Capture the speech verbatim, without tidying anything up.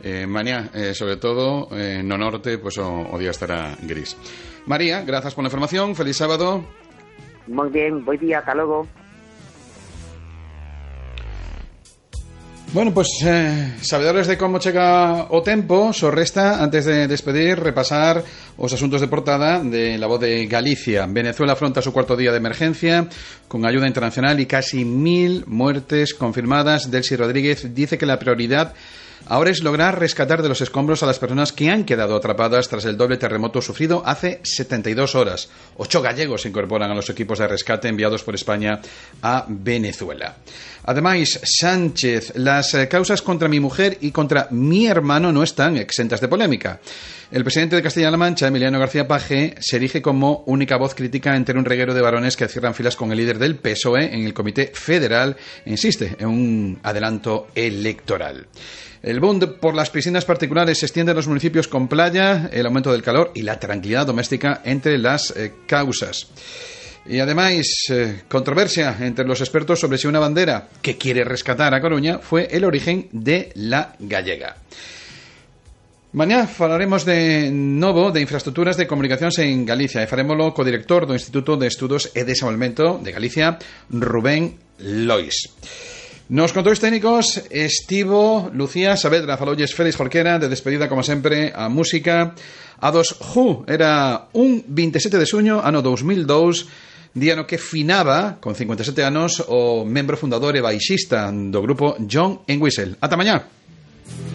eh, mañá, eh, sobre todo, eh, no norte, pues o, o día estará gris. María, gracias por la información, feliz sábado. Muy bien, buen día, hasta luego. Bueno, pues eh, sabedores de como chega o tempo, só resta, antes de despedir, repasar os asuntos de portada de La Voz de Galicia. Venezuela afronta su cuarto día de emergencia con ayuda internacional y casi mil muertes confirmadas. Delcy Rodríguez dice que la prioridad ahora es lograr rescatar de los escombros a las personas que han quedado atrapadas tras el doble terremoto sufrido hace setenta y dos horas. Ocho gallegos se incorporan a los equipos de rescate enviados por España a Venezuela. Además, Sánchez, las causas contra mi mujer y contra mi hermano no están exentas de polémica. El presidente de Castilla-La Mancha, Emiliano García Paje, se erige como única voz crítica entre un reguero de varones que cierran filas con el líder del P S O E en el Comité Federal e insiste en un adelanto electoral. El boom por las piscinas particulares se extiende a los municipios con playa, el aumento del calor y la tranquilidad doméstica entre las eh, causas. Y además, eh, controversia entre los expertos sobre si una bandera que quiere rescatar a Coruña fue el origen de la gallega. Mañá falaremos de novo de infraestructuras de comunicacións en Galicia e farémolo co director do Instituto de Estudos e Desenvolvemento de Galicia, Rubén Lois. Nos controles técnicos estivo Lucía Saavedra, faloulles Félix Jorquera, de despedida como sempre a música a dos Who. Era un veintisiete de xuño, ano dos mil dous, día no que finaba con cincuenta e sete anos o membro fundador e baixista do grupo John Entwistle. Ata mañá.